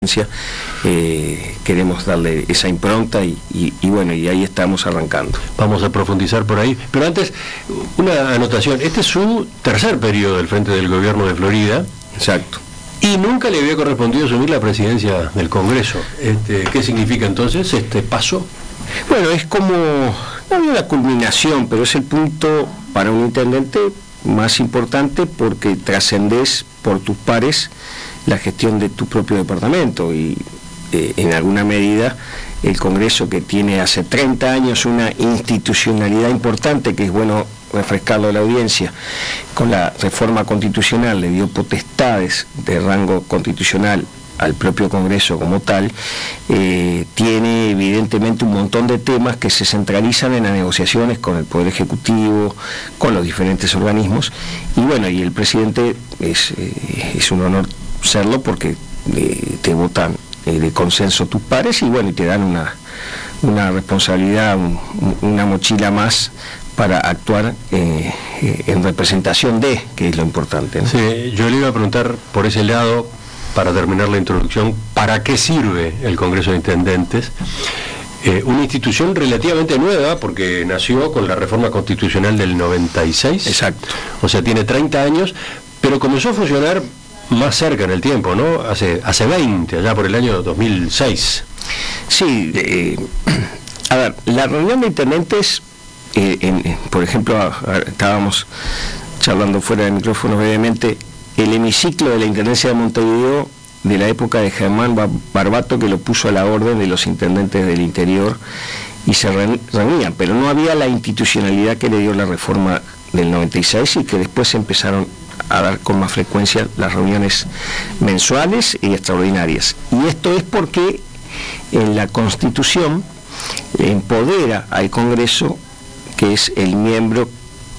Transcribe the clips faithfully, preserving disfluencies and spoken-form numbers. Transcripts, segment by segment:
audiencia, eh, queremos darle esa impronta y, y, y bueno, y ahí estamos arrancando. Vamos a profundizar por ahí, pero antes, una anotación. Este es su tercer periodo del frente del gobierno de Florida. Exacto. Y nunca le había correspondido asumir la presidencia del Congreso. Este, ¿Qué significa entonces este paso? Bueno, es como, no había una culminación, pero es el punto para un intendente más importante porque trascendés por tus pares la gestión de tu propio departamento y eh, en alguna medida el Congreso, que tiene hace treinta años una institucionalidad importante, que es bueno refrescarlo a la audiencia, con la reforma constitucional le dio potestades de rango constitucional al propio Congreso como tal, eh, tiene evidentemente un montón de temas que se centralizan en las negociaciones con el Poder Ejecutivo, con los diferentes organismos, y bueno, y el presidente es, eh, es un honor serlo porque eh, te votan eh, de consenso tus pares y bueno, y te dan una, una responsabilidad, un, una mochila más para actuar eh, eh, en representación de, que es lo importante, ¿no? Sí, yo le iba a preguntar por ese lado, para terminar la introducción, ¿para qué sirve el Congreso de Intendentes? Eh, una institución relativamente nueva, porque nació con la reforma constitucional del noventa y seis. Exacto. O sea, tiene treinta años, pero comenzó a funcionar más cerca en el tiempo, ¿no? Hace, hace veinte, allá por el año dos mil seis. Sí, eh, a ver, la reunión de intendentes, eh, en, por ejemplo, a, a, estábamos charlando fuera de micrófono brevemente, el hemiciclo de la Intendencia de Montevideo de la época de Germán Barbato, que lo puso a la orden de los intendentes del interior y se reunían, pero no había la institucionalidad que le dio la reforma del noventa y seis y que después empezaron a dar con más frecuencia las reuniones mensuales y extraordinarias. Y esto es porque en la Constitución empodera al Congreso, que es el miembro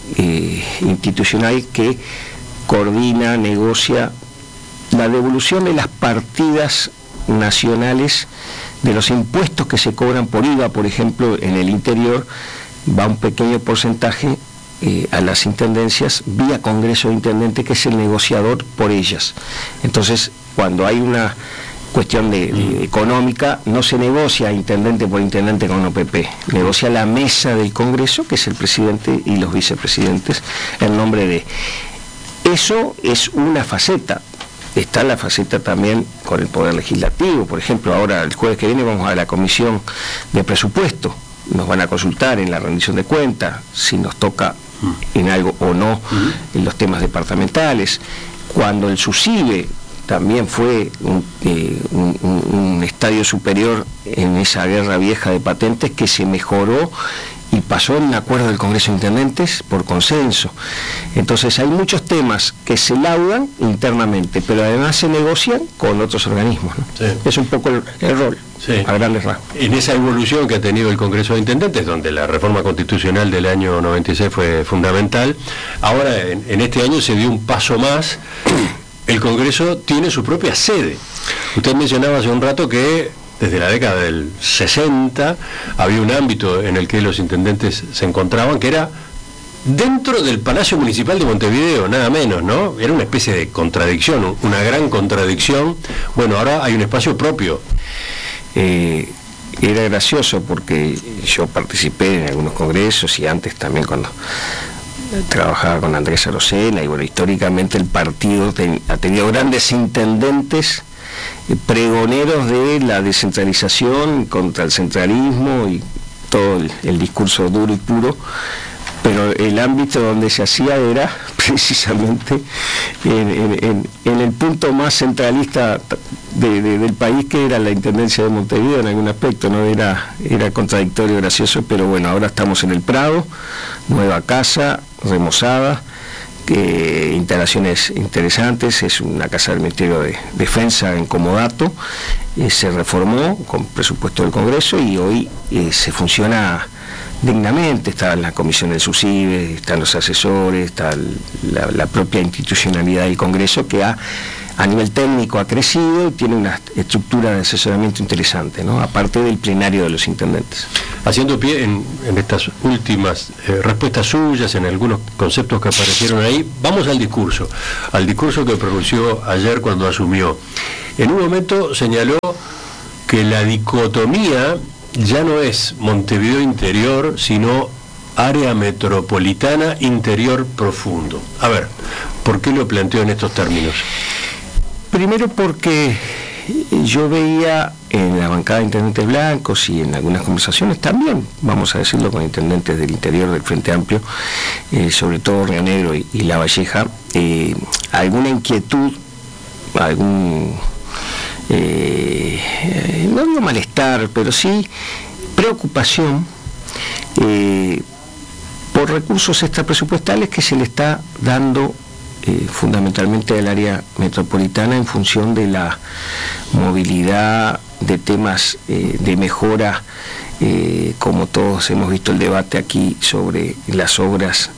eh, institucional que coordina, negocia la devolución de las partidas nacionales de los impuestos que se cobran por I V A, por ejemplo, en el interior, va un pequeño porcentaje eh, a las intendencias vía Congreso de Intendentes, que es el negociador por ellas. Entonces, cuando hay una cuestión de, de económica, no se negocia intendente por intendente con O P P, negocia la mesa del Congreso, que es el presidente y los vicepresidentes, en nombre de... Eso es una faceta. Está la faceta también con el Poder Legislativo. Por ejemplo, ahora el jueves que viene vamos a la Comisión de Presupuesto. Nos van a consultar en la rendición de cuentas si nos toca en algo o no en los temas departamentales. Cuando el SUSIBE también fue un, eh, un, un estadio superior en esa guerra vieja de patentes que se mejoró y pasó en un acuerdo del Congreso de Intendentes por consenso. Entonces hay muchos temas que se laudan internamente, pero además se negocian con otros organismos, ¿no? Sí. Es un poco el, el rol, sí, a grandes rasgos. En esa evolución que ha tenido el Congreso de Intendentes, donde la reforma constitucional del año noventa y seis fue fundamental, ahora en, en este año se dio un paso más. El Congreso tiene su propia sede. Usted mencionaba hace un rato que desde la década del sesenta había un ámbito en el que los intendentes se encontraban, que era dentro del Palacio Municipal de Montevideo, nada menos, ¿no? Era una especie de contradicción, una gran contradicción. Bueno, ahora hay un espacio propio. Eh, era gracioso porque yo participé en algunos congresos y antes también cuando trabajaba con Andrés Arocena, y bueno, históricamente el partido ten, ha tenido grandes intendentes pregoneros de la descentralización contra el centralismo y todo el, el discurso duro y puro, pero el ámbito donde se hacía era precisamente en, en, en, en el punto más centralista de, de, del país, que era la Intendencia de Montevideo en algún aspecto, no era, era contradictorio, gracioso, pero bueno, ahora estamos en el Prado, nueva casa, remozada, que instalaciones interesantes, es una casa del Ministerio de Defensa en Comodato, eh, se reformó con presupuesto del Congreso y hoy eh, se funciona dignamente, está en la comisión del SUSIBE, están los asesores, está la, la propia institucionalidad del Congreso, que ha, a nivel técnico ha crecido y tiene una estructura de asesoramiento interesante, ¿no? Aparte del plenario de los intendentes. Haciendo pie en, en estas últimas eh, respuestas suyas, en algunos conceptos que aparecieron ahí, vamos al discurso, al discurso que pronunció ayer cuando asumió. En un momento señaló que la dicotomía ya no es Montevideo interior, sino área metropolitana interior profundo. A ver, ¿por qué lo planteo en estos términos? Primero porque yo veía en la bancada de intendentes blancos y en algunas conversaciones también, vamos a decirlo, con intendentes del interior del Frente Amplio, eh, sobre todo Río Negro y, y La Valleja, eh, alguna inquietud, algún, eh, no digo malestar, pero sí preocupación eh, por recursos extrapresupuestales que se le está dando Eh, fundamentalmente del área metropolitana en función de la movilidad, de temas eh, de mejora, eh, como todos hemos visto el debate aquí sobre las obras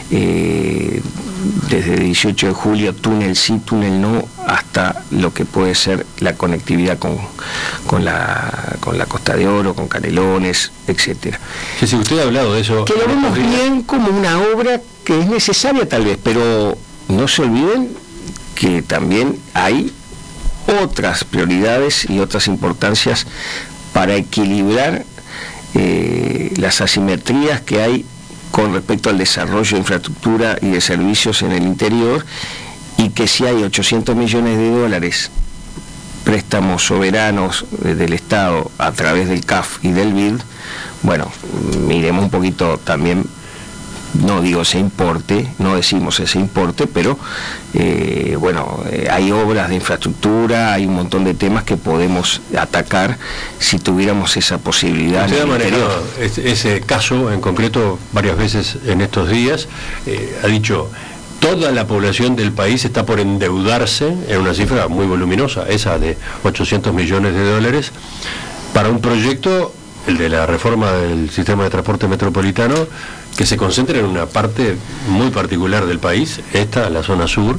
eh, desde el dieciocho de julio, túnel sí, túnel no, hasta lo que puede ser la conectividad con, con, la, con la Costa de Oro, con Canelones, etcétera. Sí, sí, usted ha hablado de eso. Que lo vemos bien como una obra que es necesaria tal vez, pero no se olviden que también hay otras prioridades y otras importancias para equilibrar eh, las asimetrías que hay con respecto al desarrollo de infraestructura y de servicios en el interior, y que si hay ochocientos millones de dólares préstamos soberanos del Estado a través del C A F y del B I D, bueno, miremos un poquito también. No digo ese importe, no decimos ese importe, pero eh, bueno, eh, hay obras de infraestructura, hay un montón de temas que podemos atacar si tuviéramos esa posibilidad. Usted ha manejado ese, ese caso en concreto varias veces en estos días, eh, ha dicho, toda la población del país está por endeudarse en una cifra muy voluminosa, esa de ochocientos millones de dólares, para un proyecto, el de la reforma del sistema de transporte metropolitano, que se concentra en una parte muy particular del país, esta, la zona sur,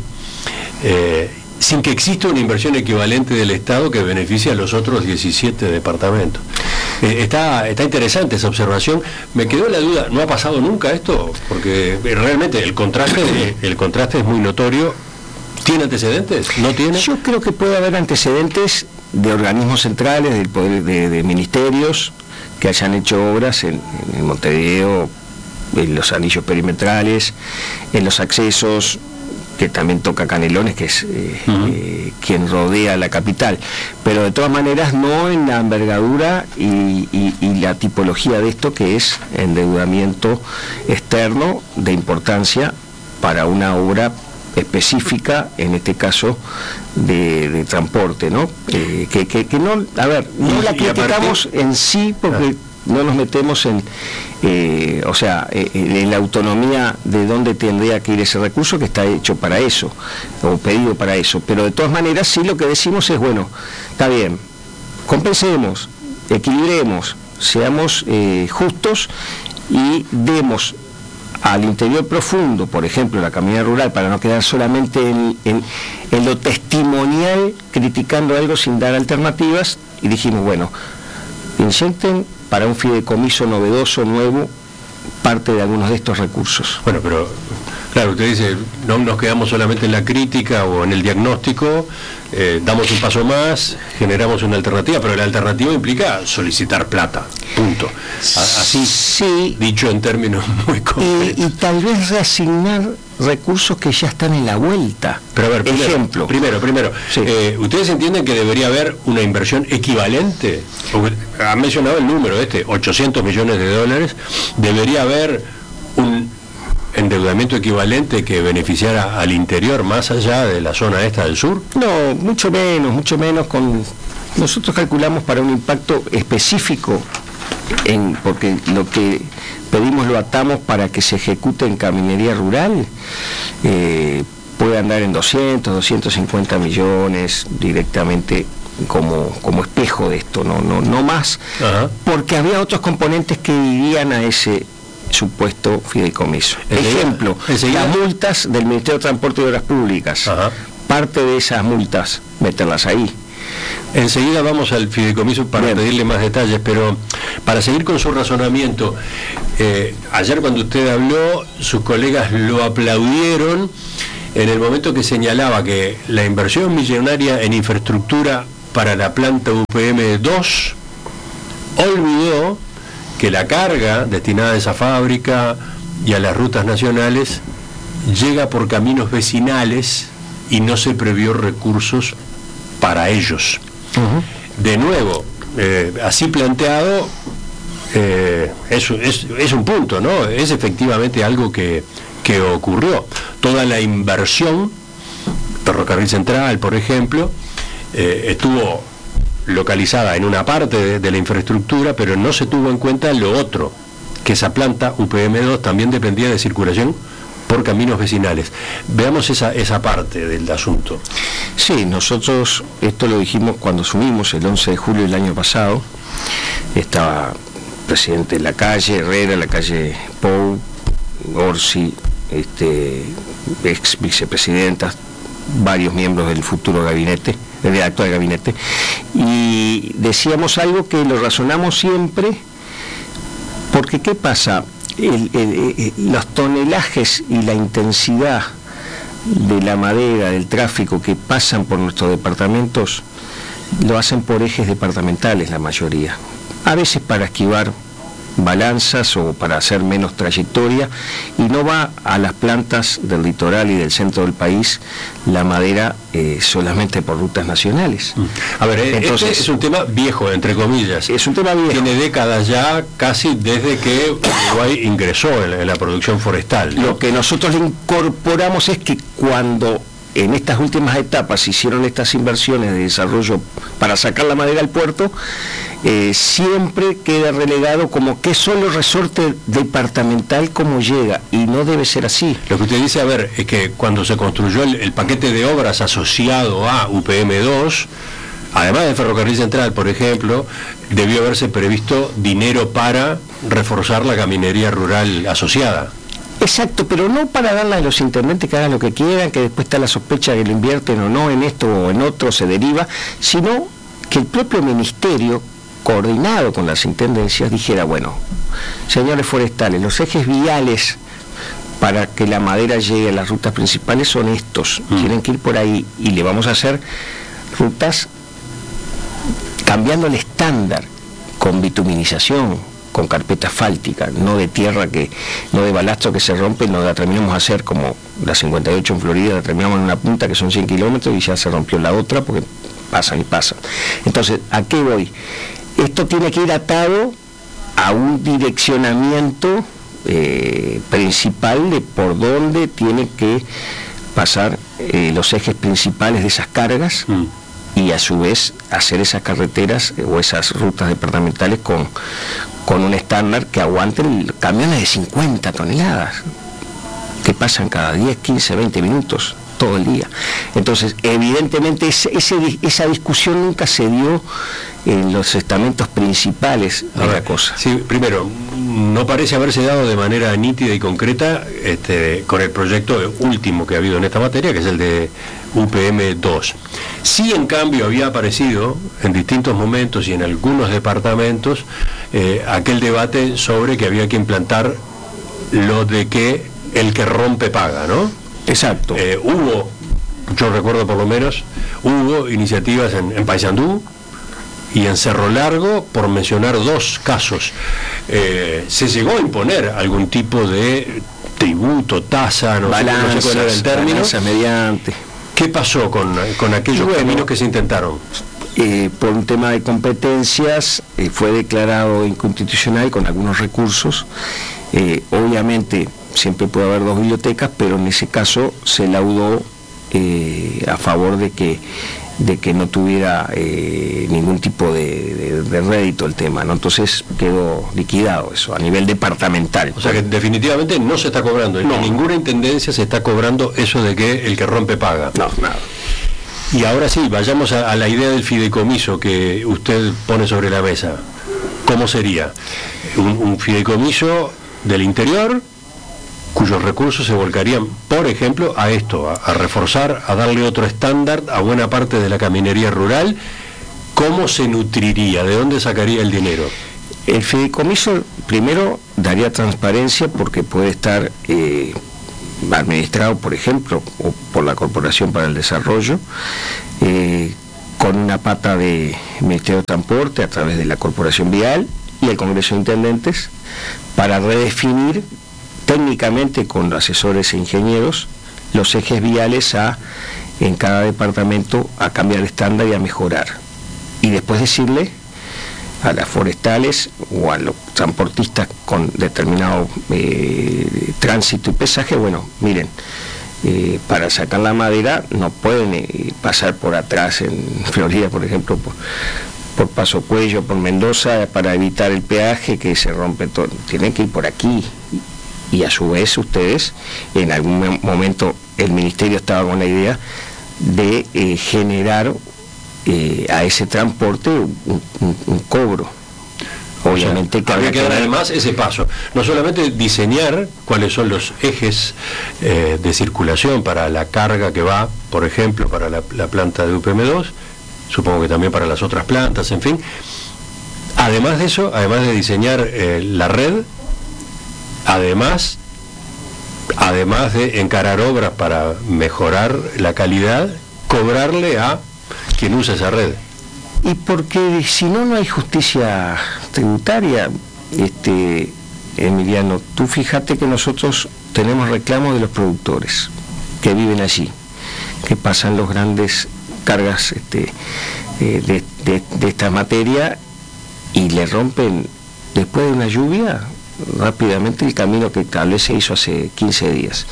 eh, sin que exista una inversión equivalente del Estado que beneficie a los otros diecisiete departamentos. Eh, está, está interesante esa observación. Me quedó la duda, ¿no ha pasado nunca esto? Porque realmente el contraste, el contraste es muy notorio. ¿Tiene antecedentes? ¿No tiene? Yo creo que puede haber antecedentes de organismos centrales, del poder, de, de ministerios que hayan hecho obras en, en Montevideo, en los anillos perimetrales, en los accesos, que también toca Canelones, que es eh, uh-huh. eh, quien rodea la capital, pero de todas maneras no en la envergadura y, y, y la tipología de esto, que es endeudamiento externo de importancia para una obra específica, en este caso de, de transporte, ¿no? Eh, que, que, que no, a ver, no la criticamos en sí, porque ah. no nos metemos en, eh, o sea, eh, en la autonomía de dónde tendría que ir ese recurso, que está hecho para eso, o pedido para eso, pero de todas maneras sí lo que decimos es, bueno, está bien, compensemos, equilibremos, seamos eh, justos y demos al interior profundo, por ejemplo, la caminata rural, para no quedar solamente en, en, en lo testimonial, criticando algo sin dar alternativas, y dijimos, bueno, inyecten para un fideicomiso novedoso, nuevo, parte de algunos de estos recursos. Bueno, pero claro, usted dice, no nos quedamos solamente en la crítica o en el diagnóstico, eh, damos un paso más, generamos una alternativa, pero la alternativa implica solicitar plata, punto. Así, sí, dicho en términos muy concretos. Y, y tal vez reasignar recursos que ya están en la vuelta. Pero a ver, primero, ejemplo. Primero, primero, sí. eh, ¿ustedes entienden que debería haber una inversión equivalente? Han mencionado el número este, ochocientos millones de dólares, debería haber un endeudamiento equivalente que beneficiara al interior más allá de la zona esta del sur? No, mucho menos, mucho menos. Con nosotros calculamos para un impacto específico, en, porque lo que pedimos lo atamos para que se ejecute en caminería rural, eh, puede andar en doscientos, doscientos cincuenta millones directamente como, como espejo de esto, no, no, no más. Ajá. Porque había otros componentes que irían a ese supuesto fideicomiso. Enseguida, Ejemplo, enseguida. Las multas del Ministerio de Transporte y Obras Públicas. Ajá. Parte de esas multas, meterlas ahí. Enseguida vamos al fideicomiso para Bien. pedirle más detalles, pero para seguir con su razonamiento, eh, ayer cuando usted habló, sus colegas lo aplaudieron en el momento que señalaba que la inversión millonaria en infraestructura para la planta U P M dos olvidó que la carga destinada a esa fábrica y a las rutas nacionales llega por caminos vecinales y no se previó recursos para ellos. Uh-huh. De nuevo, eh, así planteado, eh, es, es, es un punto, ¿no? Es efectivamente algo que, que ocurrió. Toda la inversión, Ferrocarril Central, por ejemplo, eh, estuvo localizada en una parte de, de la infraestructura, pero no se tuvo en cuenta lo otro, que esa planta U P M dos también dependía de circulación por caminos vecinales. Veamos esa, esa parte del asunto. Sí, nosotros esto lo dijimos cuando asumimos el once de julio del año pasado. Estaba presidente Lacalle, Herrera, Lacalle Pou, Orsi, este, ex vicepresidentas, varios miembros del futuro gabinete, del actual gabinete, y decíamos algo que lo razonamos siempre, porque ¿qué pasa? El, el, el, los tonelajes y la intensidad de la madera, del tráfico que pasan por nuestros departamentos, lo hacen por ejes departamentales la mayoría, a veces para esquivar balanzas o para hacer menos trayectoria, y no va a las plantas del litoral y del centro del país la madera eh, solamente por rutas nacionales. A ver, entonces este es un tema viejo, entre comillas. Es un tema viejo. Tiene décadas ya, casi desde que Uruguay ingresó en la, en la producción forestal, ¿no? Lo que nosotros le incorporamos es que cuando en estas últimas etapas se hicieron estas inversiones de desarrollo para sacar la madera al puerto, eh, siempre queda relegado como que solo resorte departamental como llega, y no debe ser así. Lo que usted dice, a ver, es que cuando se construyó el, el paquete de obras asociado a U P M dos, además de Ferrocarril Central, por ejemplo, debió haberse previsto dinero para reforzar la caminería rural asociada. Exacto, pero no para darle a los intendentes que hagan lo que quieran, que después está la sospecha de que lo invierten o no en esto o en otro, se deriva, sino que el propio ministerio, coordinado con las intendencias, dijera, bueno, señores forestales, los ejes viales para que la madera llegue a las rutas principales son estos, mm. tienen que ir por ahí, y le vamos a hacer rutas cambiando el estándar, con bituminización, con carpeta asfáltica, no de tierra, que no de balastro que se rompe, no la terminamos a hacer como la cincuenta y ocho en Florida, la terminamos en una punta que son cien kilómetros y ya se rompió la otra porque pasan y pasan. Entonces, ¿a qué voy? Esto tiene que ir atado a un direccionamiento eh, principal de por dónde tienen que pasar eh, los ejes principales de esas cargas, mm. y a su vez hacer esas carreteras eh, o esas rutas departamentales con, con un estándar que aguanten camiones de cincuenta toneladas, que pasan cada diez, quince, veinte minutos todo el día. Entonces, evidentemente, ese, ese, esa discusión nunca se dio en los estamentos principales de Ahora, la cosa. Sí, primero, no parece haberse dado de manera nítida y concreta este, con el proyecto último que ha habido en esta materia, que es el de U P M dos. Sí, en cambio, había aparecido en distintos momentos y en algunos departamentos eh, aquel debate sobre que había que implantar lo de que el que rompe paga, ¿no? Exacto. Eh, hubo, yo recuerdo por lo menos, hubo iniciativas en, en Paysandú y en Cerro Largo, por mencionar dos casos. Eh, se llegó a imponer algún tipo de tributo, tasa, no, balanzas, sé, no sé cuál era el término. Balanzas mediante. ¿Qué pasó con, con aquellos bueno, caminos que se intentaron? Eh, por un tema de competencias, eh, fue declarado inconstitucional con algunos recursos. Eh, obviamente, siempre puede haber dos bibliotecas, pero en ese caso se laudó eh, a favor de que de que no tuviera eh, ningún tipo de, de, de rédito el tema, ¿no? Entonces quedó liquidado eso a nivel departamental. O sea que definitivamente no se está cobrando, no. En ninguna intendencia se está cobrando eso de que el que rompe paga. No, nada. Y ahora sí, vayamos a, a la idea del fideicomiso que usted pone sobre la mesa. ¿Cómo sería? Un, un fideicomiso del interior, cuyos recursos se volcarían, por ejemplo, a esto, a, a reforzar, a darle otro estándar a buena parte de la caminería rural. ¿Cómo se nutriría? ¿De dónde sacaría el dinero? El fideicomiso, primero, daría transparencia porque puede estar eh, administrado, por ejemplo, o por la Corporación para el Desarrollo, eh, con una pata de Ministerio de Transporte a través de la Corporación Vial y el Congreso de Intendentes, para redefinir técnicamente con asesores e ingenieros los ejes viales a, en cada departamento, a cambiar el estándar y a mejorar. Y después decirle a las forestales o a los transportistas con determinado eh, tránsito y pesaje, bueno, miren, eh, para sacar la madera no pueden eh, pasar por atrás en Florida, por ejemplo, por, por Paso Cuello, por Mendoza, para evitar el peaje que se rompe todo. Tienen que ir por aquí. Y a su vez ustedes, en algún momento el ministerio estaba con la idea de eh, generar eh, a ese transporte un, un, un cobro. Obviamente, o sea, habría que dar además ese paso, no solamente diseñar cuáles son los ejes eh, de circulación para la carga que va, por ejemplo, para la, la planta de U P M dos, supongo que también para las otras plantas, en fin. Además de eso, además de diseñar eh, la red, además, además de encarar obras para mejorar la calidad, cobrarle a quien usa esa red. Y porque si no, no hay justicia tributaria, este Emiliano. Tú fíjate que nosotros tenemos reclamos de los productores que viven allí, que pasan los grandes cargas este, eh, de, de, de esta materia y le rompen, después de una lluvia, rápidamente el camino que tal vez se hizo hace quince días.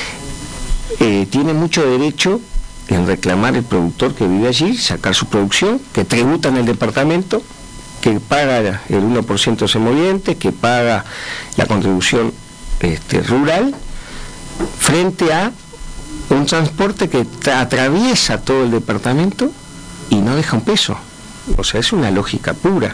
Eh, tiene mucho derecho en reclamar el productor que vive allí, sacar su producción, que tributa en el departamento, que paga el uno por ciento de semoventes, que paga la contribución este, rural, frente a un transporte que tra- atraviesa todo el departamento y no deja un peso. O sea, es una lógica pura.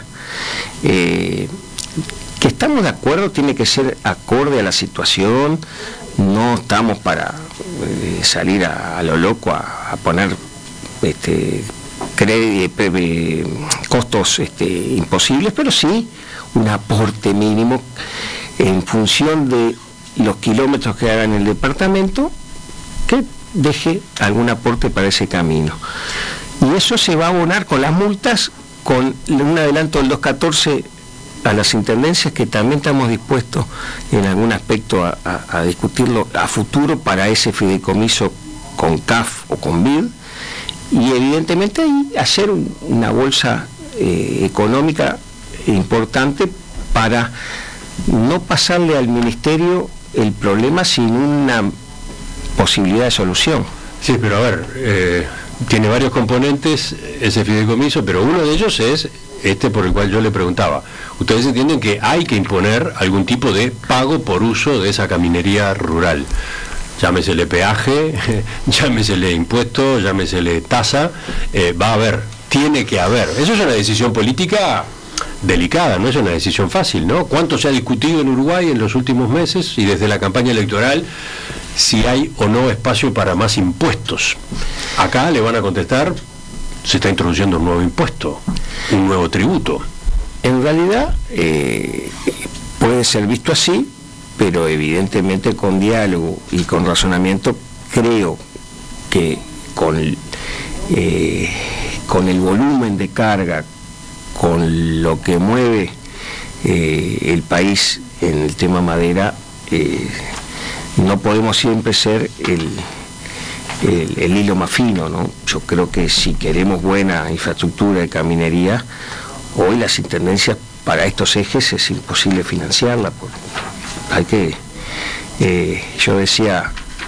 Eh, que estamos de acuerdo, tiene que ser acorde a la situación. No estamos para eh, salir a, a lo loco a, a poner este, cre- eh, costos este, imposibles, pero sí un aporte mínimo en función de los kilómetros que haga en el departamento, que deje algún aporte para ese camino. Y eso se va a abonar con las multas, con un adelanto del dos catorce a las intendencias, que también estamos dispuestos en algún aspecto a, a, a discutirlo a futuro para ese fideicomiso con C A F o con B I D, y evidentemente ahí hacer un, una bolsa eh, económica importante para no pasarle al ministerio el problema sin una posibilidad de solución. Sí, pero a ver, eh, tiene varios componentes ese fideicomiso, pero uno de ellos es este por el cual yo le preguntaba. Ustedes entienden que hay que imponer algún tipo de pago por uso de esa caminería rural. Llámesele peaje, llámesele impuesto, llámesele tasa, eh, va a haber, tiene que haber. Eso es una decisión política delicada, no es una decisión fácil, ¿no? ¿Cuánto se ha discutido en Uruguay en los últimos meses y desde la campaña electoral si hay o no espacio para más impuestos? Acá le van a contestar, se está introduciendo un nuevo impuesto, un nuevo tributo. En realidad eh, puede ser visto así, pero evidentemente con diálogo y con razonamiento, creo que con, eh, con el volumen de carga, con lo que mueve eh, el país en el tema madera, eh, no podemos siempre ser el El, el hilo más fino, ¿no? Yo creo que si queremos buena infraestructura de caminería, hoy las intendencias para estos ejes es imposible financiarla. Hay que, eh, yo decía,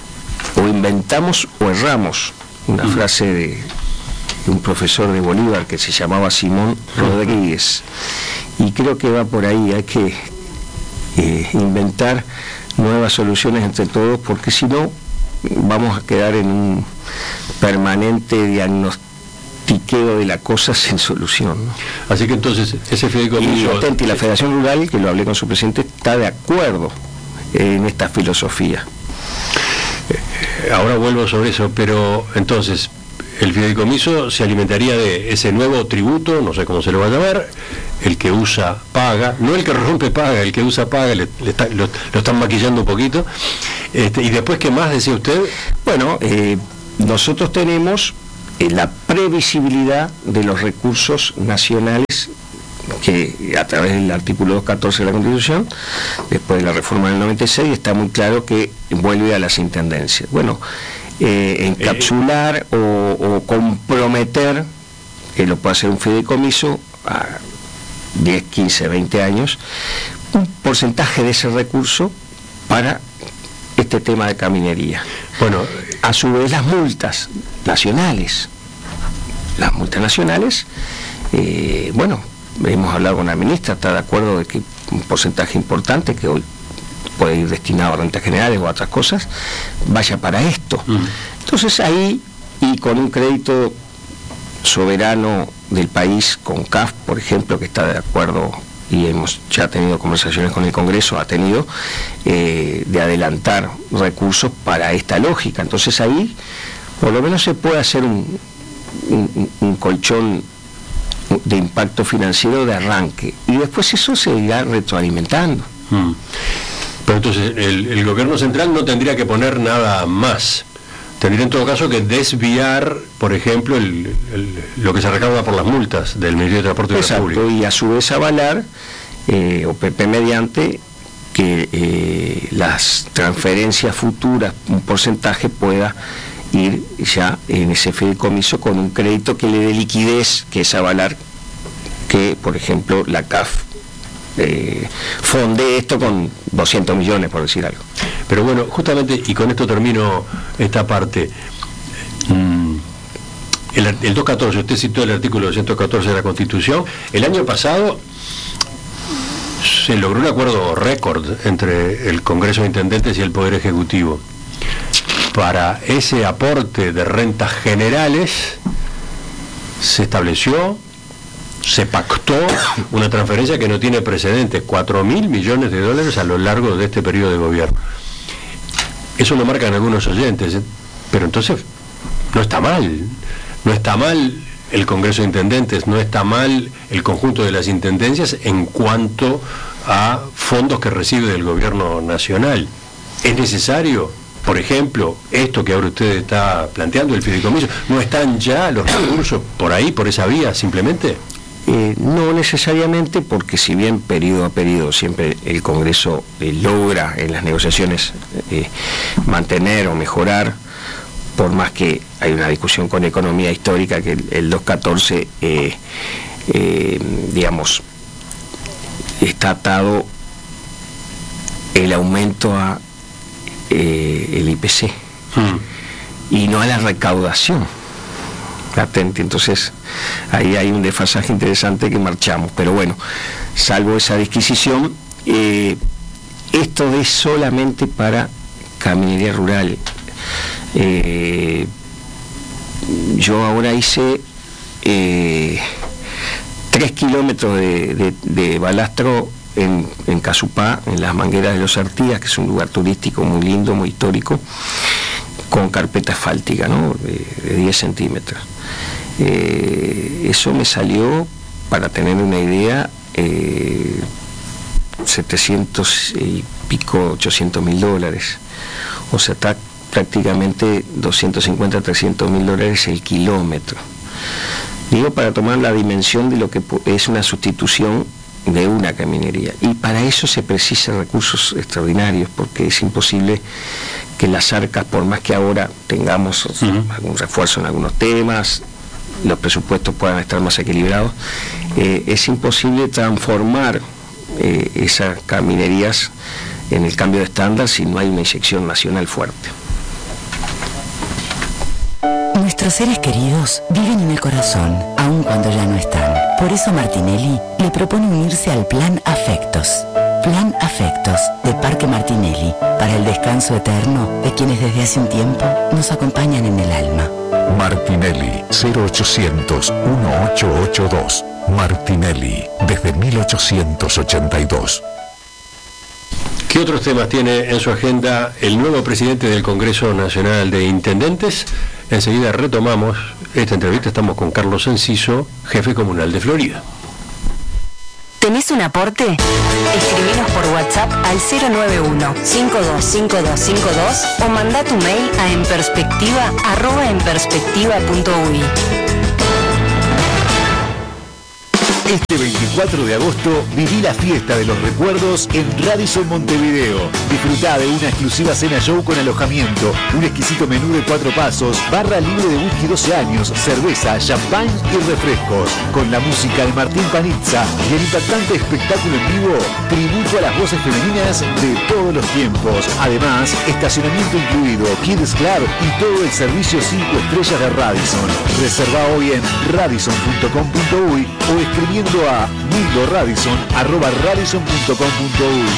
o inventamos o erramos, una uh-huh. frase de, de un profesor de Bolívar que se llamaba Simón Rodríguez, y creo que va por ahí. Hay que eh, inventar nuevas soluciones entre todos, porque si no vamos a quedar en un permanente diagnostiqueo de la cosa sin solución, ¿no? Así que entonces ese fideicomiso... Y atente, la Federación Rural, que lo hablé con su presidente, está de acuerdo en esta filosofía. Eh, ahora vuelvo sobre eso, pero entonces el fideicomiso se alimentaría de ese nuevo tributo, no sé cómo se lo va a llamar, el que usa paga, no el que rompe paga, el que usa paga, le, le está, lo, lo están maquillando un poquito. Este, y después, ¿qué más decía usted? Bueno, eh, nosotros tenemos eh, la previsibilidad de los recursos nacionales que a través del artículo doscientos catorce de la Constitución, después de la reforma del noventa y seis, está muy claro que vuelve a las intendencias. Bueno, eh, encapsular eh, o, o comprometer, que lo puede hacer un fideicomiso a diez, quince, veinte años, un porcentaje de ese recurso para este tema de caminería. Bueno, a su vez las multas nacionales, las multas nacionales, eh, bueno, hemos hablado con la ministra, está de acuerdo de que un porcentaje importante que hoy puede ir destinado a rentas generales o a otras cosas, vaya para esto. Mm. Entonces ahí, y con un crédito soberano del país, con C A F, por ejemplo, que está de acuerdo, y hemos ya tenido conversaciones con el Congreso, ha tenido, eh, de adelantar recursos para esta lógica. Entonces ahí, por lo menos se puede hacer un, un, un colchón de impacto financiero de arranque, y después eso se irá retroalimentando. Mm. Pero entonces el, el gobierno central no tendría que poner nada más, tendría en todo caso que desviar, por ejemplo, el, el, lo que se recauda por las multas del Ministerio de Transporte y Obras Públicas. Y a su vez avalar, eh, o P P mediante, que eh, las transferencias futuras, un porcentaje pueda ir ya en ese fideicomiso con un crédito que le dé liquidez, que es avalar que, por ejemplo, la C A F eh, fonde esto con doscientos millones, por decir algo. Pero bueno, justamente, y con esto termino esta parte, mmm, el, el doscientos catorce, usted citó el artículo doscientos catorce de la Constitución. El año pasado se logró un acuerdo récord entre el Congreso de Intendentes y el Poder Ejecutivo para ese aporte de rentas generales. Se estableció, se pactó una transferencia que no tiene precedentes, cuatro mil millones de dólares a lo largo de este periodo de gobierno. Eso lo marcan algunos oyentes, ¿eh? Pero entonces no está mal, no está mal el Congreso de Intendentes, no está mal el conjunto de las intendencias en cuanto a fondos que recibe del gobierno nacional. ¿Es necesario, por ejemplo, esto que ahora usted está planteando, el fideicomiso? ¿No están ya los recursos por ahí, por esa vía, simplemente? Eh, no necesariamente, porque si bien periodo a periodo siempre el Congreso eh, logra en las negociaciones eh, mantener o mejorar, por más que hay una discusión con economía histórica que el, el doscientos catorce, eh, eh, digamos, está atado el aumento a eh, el I P C hmm. y no a la recaudación latente. Entonces ahí hay un desfasaje interesante que marchamos, pero bueno, salvo esa disquisición, eh, esto es solamente para caminería rural. Eh, yo ahora hice eh, tres kilómetros de, de, de balastro en, en Casupá, en las Mangueras de los Artigas, que es un lugar turístico muy lindo, muy histórico, con carpeta asfáltica, ¿no? de, de diez centímetros. Eh, eso me salió, para tener una idea, eh, setecientos y pico, ochocientos mil dólares. O sea, está prácticamente doscientos cincuenta, trescientos mil dólares el kilómetro. Digo, para tomar la dimensión de lo que es una sustitución de una caminería. Y para eso se precisan recursos extraordinarios, porque es imposible que las arcas, por más que ahora tengamos uh-huh. algún refuerzo en algunos temas, los presupuestos puedan estar más equilibrados, eh, es imposible transformar eh, esas caminerías en el cambio de estándar si no hay una inyección nacional fuerte. Nuestros seres queridos viven en el corazón, aun cuando ya no están. Por eso Martinelli le propone unirse al Plan Afectos. Plan Afectos de Parque Martinelli, para el descanso eterno de quienes desde hace un tiempo nos acompañan en el alma. Martinelli, cero ochocientos, dieciocho ochenta y dos. Martinelli, desde mil ochocientos ochenta y dos. ¿Qué otros temas tiene en su agenda el nuevo presidente del Congreso Nacional de Intendentes? Enseguida retomamos esta entrevista. Estamos con Carlos Enciso, jefe comunal de Florida. ¿Tenés un aporte? Escribinos por WhatsApp al cero nueve uno, cinco dos cinco dos cinco dos o mandá tu mail a enperspectiva arroba enperspectiva punto uy. Este veinticuatro de agosto viví la fiesta de los recuerdos en Radisson Montevideo. Disfrutá de una exclusiva cena show con alojamiento, un exquisito menú de cuatro pasos, barra libre de whisky doce años, cerveza, champán y refrescos. Con la música de Martín Panizza y el impactante espectáculo en vivo, tributo a las voces femeninas de todos los tiempos. Además, estacionamiento incluido, Kids Club y todo el servicio cinco estrellas de Radisson. Reserva hoy en radisson punto com punto uy o escribí a mildoradisson arroba radisson punto com punto uy.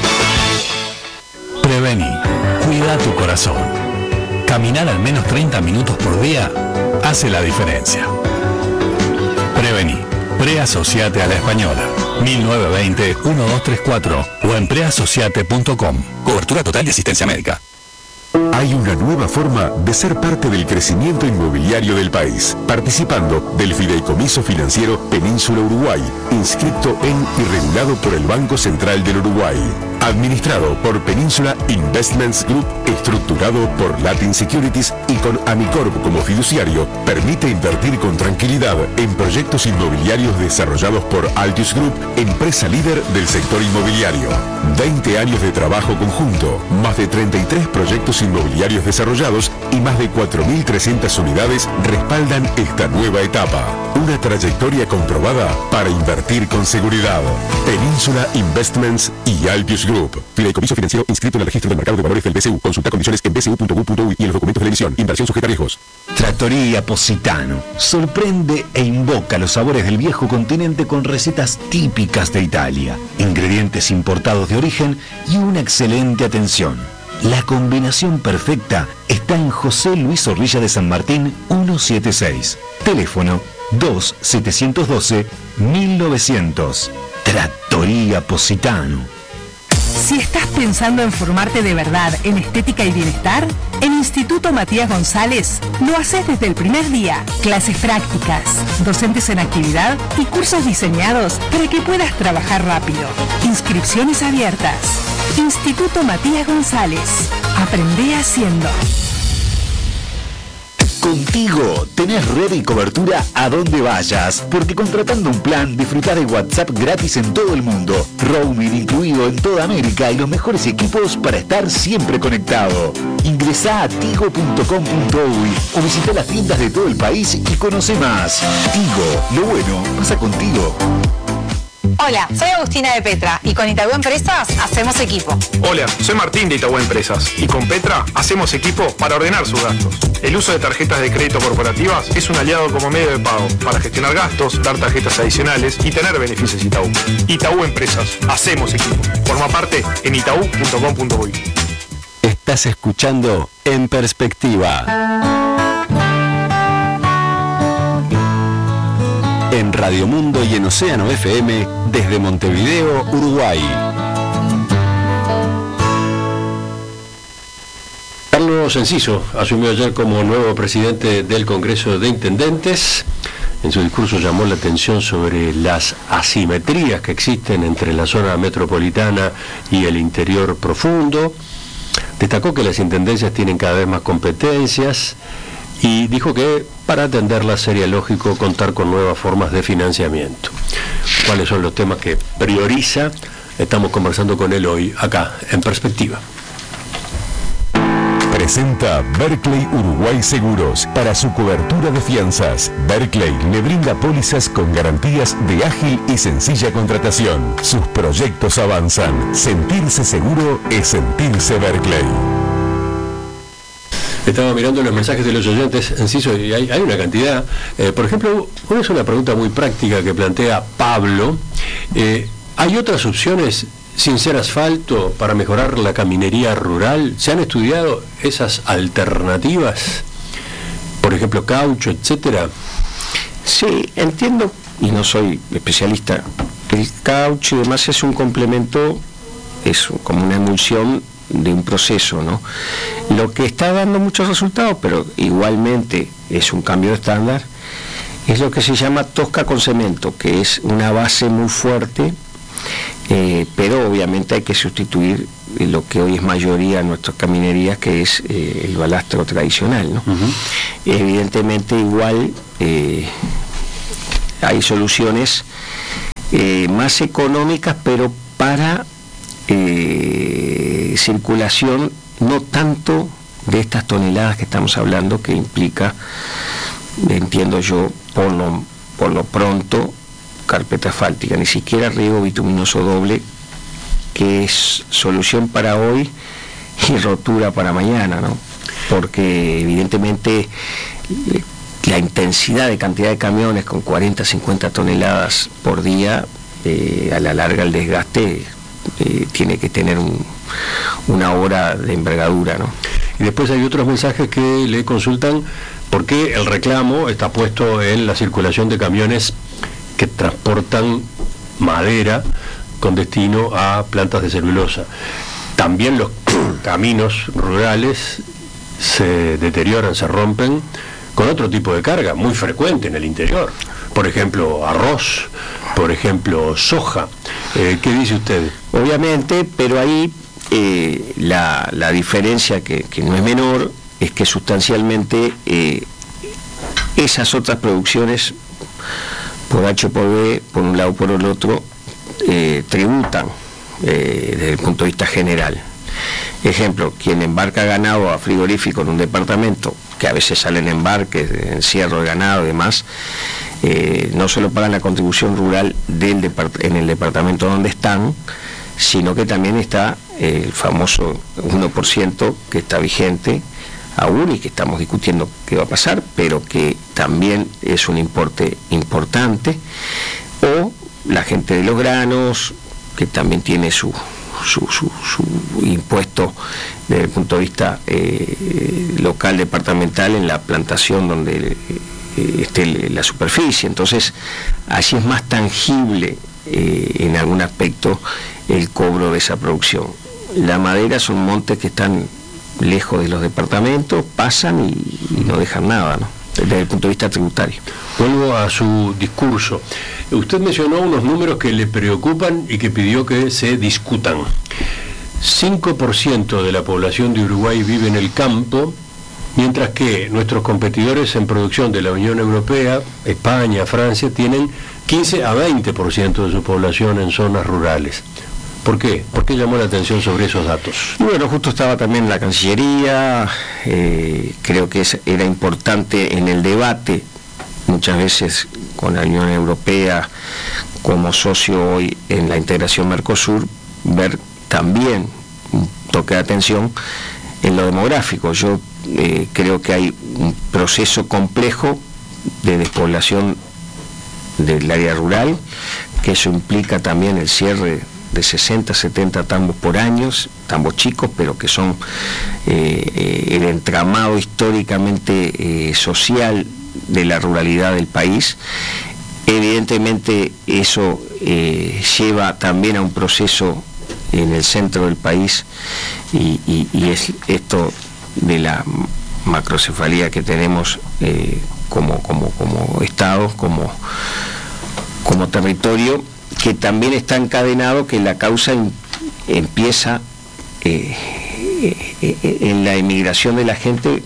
Prevení, cuida tu corazón. Caminar al menos treinta minutos por día hace la diferencia. Prevení, preasociate a la española. mil novecientos veinte, doce treinta y cuatro o en preasociate punto com. Cobertura total de asistencia médica. Hay una nueva forma de ser parte del crecimiento inmobiliario del país, participando del Fideicomiso Financiero Península Uruguay, inscrito en y regulado por el Banco Central del Uruguay. Administrado por Península Investments Group, estructurado por Latin Securities y con Amicorp como fiduciario, permite invertir con tranquilidad en proyectos inmobiliarios desarrollados por Altius Group, empresa líder del sector inmobiliario. veinte años de trabajo conjunto, más de treinta y tres proyectos inmobiliarios desarrollados y más de cuatro mil trescientas unidades respaldan esta nueva etapa. Una trayectoria comprobada para invertir con seguridad. Península Investments y Altius Group. Fideicomiso financiero inscrito en el registro del mercado de valores del B C U. Consulta condiciones en b c u punto u punto uy y en los documentos de la emisión. Inversión sujeta a riesgos. Trattoria Positano sorprende e invoca los sabores del viejo continente con recetas típicas de Italia, ingredientes importados de origen y una excelente atención. La combinación perfecta está en José Luis Zorrilla de San Martín ciento setenta y seis. Teléfono dos siete uno dos mil novecientos. Trattoria Positano. Si estás pensando en formarte de verdad en estética y bienestar, en Instituto Matías González lo haces desde el primer día. Clases prácticas, docentes en actividad y cursos diseñados para que puedas trabajar rápido. Inscripciones abiertas. Instituto Matías González. Aprende haciendo. Contigo tenés red y cobertura a donde vayas, porque contratando un plan disfrutás de WhatsApp gratis en todo el mundo, roaming incluido en toda América y los mejores equipos para estar siempre conectado. Ingresá a tigo punto com punto uy o visita las tiendas de todo el país y conoce más. Tigo, lo bueno pasa contigo. Hola, soy Agustina de Petra y con Itaú Empresas hacemos equipo. Hola, soy Martín de Itaú Empresas y con Petra hacemos equipo para ordenar sus gastos. El uso de tarjetas de crédito corporativas es un aliado como medio de pago para gestionar gastos, dar tarjetas adicionales y tener beneficios Itaú. Itaú Empresas, hacemos equipo. Forma parte en itaú punto com punto uy. Estás escuchando En Perspectiva. En Radio Mundo y en Océano F M desde Montevideo, Uruguay. Carlos Enciso asumió ayer como nuevo presidente del Congreso de Intendentes. En su discurso llamó la atención sobre las asimetrías que existen entre la zona metropolitana y el interior profundo. Destacó que las intendencias tienen cada vez más competencias y dijo que para atenderlas sería lógico contar con nuevas formas de financiamiento. ¿Cuáles son los temas que prioriza? Estamos conversando con él hoy, acá, en Perspectiva. Presenta Berkeley Uruguay Seguros para su cobertura de fianzas. Berkeley le brinda pólizas con garantías de ágil y sencilla contratación. Sus proyectos avanzan. Sentirse seguro es sentirse Berkeley. Estaba mirando los mensajes de los oyentes, Enciso, y hay, hay una cantidad. Eh, por ejemplo, una es una pregunta muy práctica que plantea Pablo. Eh, ¿Hay otras opciones sin ser asfalto para mejorar la caminería rural? ¿Se han estudiado esas alternativas? Por ejemplo, caucho, etcétera. Sí, entiendo, y no soy especialista, el caucho y demás es un complemento es como una emulsión de un proceso, ¿no? Lo que está dando muchos resultados, pero igualmente es un cambio de estándar, es lo que se llama tosca con cemento, que es una base muy fuerte, eh, pero obviamente hay que sustituir lo que hoy es mayoría en nuestras caminerías, que es eh, el balastro tradicional, ¿no? Uh-huh. Evidentemente igual eh, hay soluciones eh, más económicas, pero para eh, circulación no tanto de estas toneladas que estamos hablando, que implica, entiendo yo, por lo, por lo pronto, carpeta asfáltica, ni siquiera riego bituminoso doble, que es solución para hoy y rotura para mañana, ¿no? Porque evidentemente la intensidad de cantidad de camiones con cuarenta, cincuenta toneladas por día, eh, a la larga el desgaste eh, tiene que tener un, una hora de envergadura, ¿no? Y después hay otros mensajes que le consultan por qué el reclamo está puesto en la circulación de camiones que transportan madera con destino a plantas de celulosa. También los caminos rurales se deterioran, se rompen con otro tipo de carga muy frecuente en el interior. Por ejemplo, arroz, por ejemplo, soja. Eh, ¿Qué dice usted? Obviamente, pero ahí eh, la, la diferencia, que, que no es menor, es que sustancialmente eh, esas otras producciones, por H o por B, por un lado o por el otro, eh, tributan eh, desde el punto de vista general. Ejemplo, quien embarca ganado a frigorífico en un departamento, que a veces salen embarques, de encierro de ganado y demás, eh, no solo pagan la contribución rural del depart- en el departamento donde están, sino que también está eh, el famoso uno por ciento que está vigente aún y que estamos discutiendo qué va a pasar, pero que también es un importe importante, o la gente de los granos, que también tiene su Su, su, su impuesto desde el punto de vista eh, local, departamental, en la plantación donde eh, esté la superficie. Entonces, así es más tangible eh, en algún aspecto el cobro de esa producción. La madera son montes que están lejos de los departamentos, pasan y, y no dejan nada, ¿no?, desde el punto de vista tributario. Vuelvo a su discurso. Usted mencionó unos números que le preocupan y que pidió que se discutan. cinco por ciento de la población de Uruguay vive en el campo, mientras que nuestros competidores en producción de la Unión Europea, España, Francia, tienen quince a veinte por ciento de su población en zonas rurales. ¿Por qué? ¿Por qué llamó la atención sobre esos datos? Y bueno, justo estaba también la Cancillería, eh, creo que es, era importante en el debate, muchas veces con la Unión Europea como socio hoy en la integración Mercosur, ver también un toque de atención en lo demográfico. Yo eh, creo que hay un proceso complejo de despoblación del área rural, que eso implica también el cierre de sesenta, setenta tambos por año, tambos chicos, pero que son eh, el entramado históricamente eh, social de la ruralidad del país. Evidentemente eso eh, lleva también a un proceso en el centro del país y, y, y es esto de la macrocefalía que tenemos eh, como, como, como Estado, como, como territorio, que también está encadenado, que la causa en, empieza eh, eh, en la emigración de la gente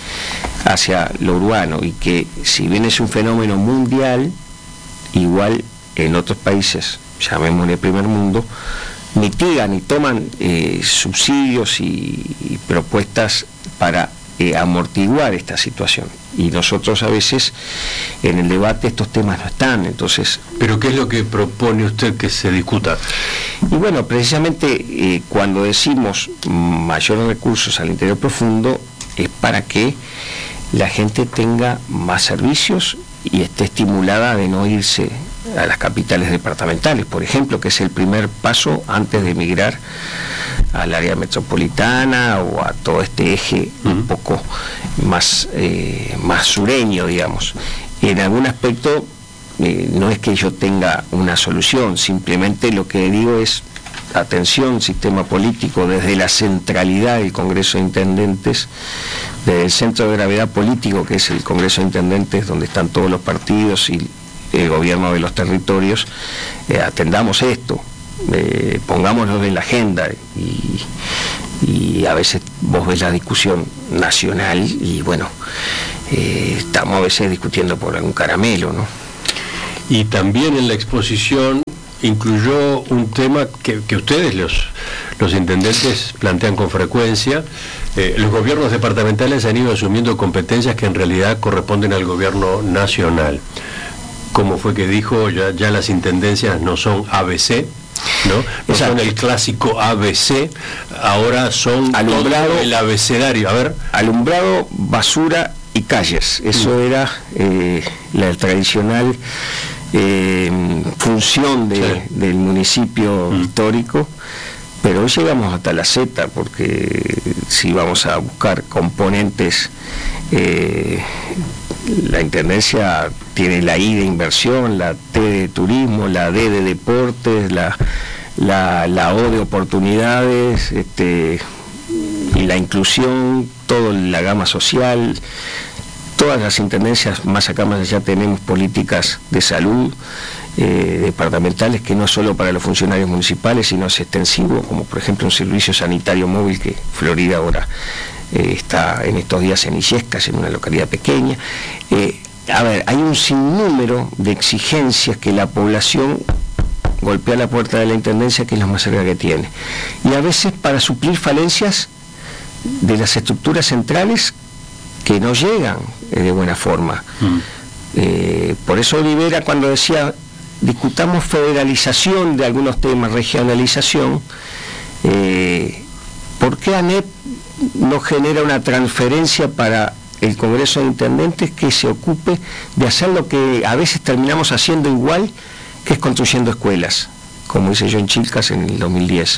hacia lo urbano, y que si bien es un fenómeno mundial, igual en otros países, llamémosle primer mundo, mitigan y toman eh, subsidios y, y propuestas para eh, amortiguar esta situación. Y nosotros a veces en el debate estos temas no están, entonces... ¿Pero qué es lo que propone usted que se discuta? Y bueno, precisamente eh, cuando decimos mayores recursos al interior profundo, es para que la gente tenga más servicios y esté estimulada de no irse a las capitales departamentales, por ejemplo, que es el primer paso antes de emigrar al área metropolitana o a todo este eje uh-huh. un poco más, eh, más sureño, digamos. En algún aspecto eh, no es que yo tenga una solución, simplemente lo que digo es atención, sistema político, desde la centralidad del Congreso de Intendentes, desde el centro de gravedad político, que es el Congreso de Intendentes, donde están todos los partidos y el gobierno de los territorios, eh, atendamos esto, eh, pongámoslo en la agenda, y, y a veces vos ves la discusión nacional y bueno, eh, estamos a veces discutiendo por algún caramelo, ¿no? Y también en la exposición incluyó un tema que, que ustedes, los, los intendentes, plantean con frecuencia. Eh, los gobiernos departamentales han ido asumiendo competencias que en realidad corresponden al gobierno nacional. Como fue que dijo, ya, ya las intendencias no son A B C, ¿no? No son el clásico A B C, ahora son alumbrado, todo el abecedario. A ver. Alumbrado, basura y calles. Eso mm. era eh, la tradicional eh, función de, sí. del municipio mm. histórico, pero hoy llegamos hasta la Z, porque si vamos a buscar componentes, eh, la intendencia tiene la I de inversión, la T de turismo, la D de deportes, la, la, la O de oportunidades, este, y la inclusión, toda la gama social. Todas las intendencias, más acá más allá, tenemos políticas de salud eh, departamentales que no solo para los funcionarios municipales, sino es extensivo, como por ejemplo un servicio sanitario móvil que Florida ahora eh, está en estos días en Illescas, en una localidad pequeña. Eh, a ver, hay un sinnúmero de exigencias que la población golpea la puerta de la intendencia, que es lo más cerca que tiene. Y a veces para suplir falencias de las estructuras centrales que no llegan eh, de buena forma. Mm. Eh, por eso Olivera, cuando decía discutamos federalización de algunos temas, regionalización, eh, ¿por qué ANEP no genera una transferencia para el Congreso de Intendentes que se ocupe de hacer lo que a veces terminamos haciendo igual, que es construyendo escuelas, como hice yo en Chilcas en el dos mil diez?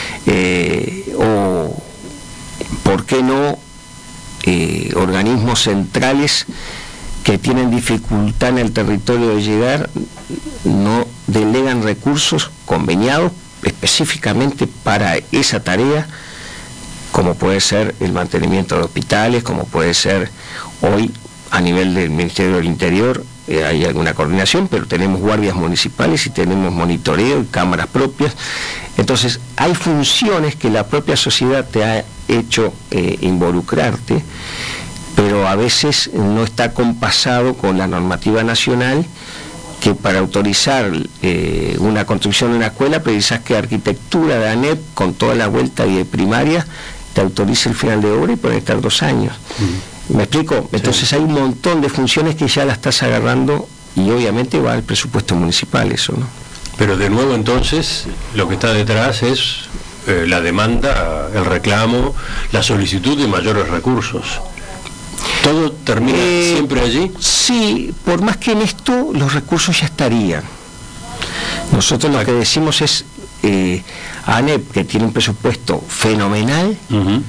Eh, o ¿por qué no Eh, organismos centrales que tienen dificultad en el territorio de llegar, no delegan recursos conveniados específicamente para esa tarea, como puede ser el mantenimiento de hospitales, como puede ser hoy a nivel del Ministerio del Interior? Eh, hay alguna coordinación, pero tenemos guardias municipales y tenemos monitoreo y cámaras propias. Entonces hay funciones que la propia sociedad te ha hecho eh, involucrarte, pero a veces no está compasado con la normativa nacional, que para autorizar eh, una construcción de una escuela precisas que arquitectura de ANEP, con toda la vuelta y de primaria, te autorice el final de obra y pueden estar dos años. Uh-huh. ¿Me explico? Entonces sí. Hay un montón de funciones que ya la estás agarrando y obviamente va al presupuesto municipal eso, ¿no? Pero de nuevo entonces lo que está detrás es eh, la demanda, el reclamo, la solicitud de mayores recursos. ¿Todo termina eh, siempre allí? Sí, por más que en esto los recursos ya estarían. Nosotros lo que decimos es eh, ANEP, que tiene un presupuesto fenomenal, uh-huh.